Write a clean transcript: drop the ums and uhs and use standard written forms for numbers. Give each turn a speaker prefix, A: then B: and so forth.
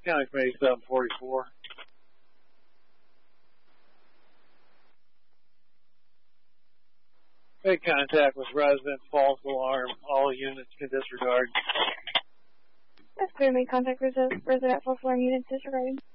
A: County Committee 744. Make contact with residents, false alarm, all units can disregard.
B: That's clear, make contact with resident, false alarm units disregarding.